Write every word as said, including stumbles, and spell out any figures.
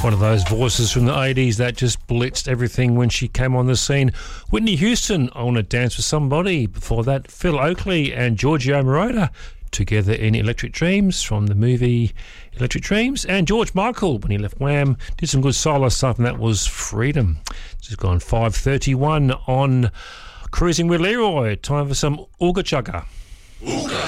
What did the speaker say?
One of those voices from the eighties that just blitzed everything when she came on the scene. Whitney Houston, I Want to Dance with Somebody. Before that, Phil Oakley and Giorgio Moroder together in Electric Dreams from the movie Electric Dreams. And George Michael, when he left Wham, did some good solo stuff, and that was Freedom. It's just gone five thirty-one on Cruising with Leroy. Time for some Ooga Chugga. Ooga